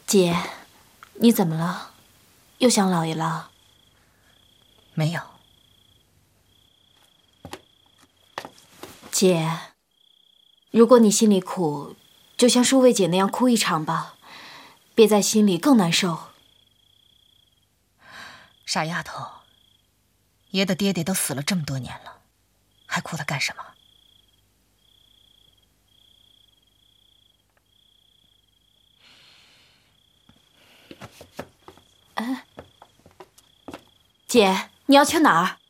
姐，你怎么了？又想老爷了？ 没有。 姐，如果你心里苦，就像舒卫姐那样哭一场吧，憋在心里更难受。 傻丫头，爷的爹爹都死了这么多年了，还哭他干什么？ 姐，你要去哪儿？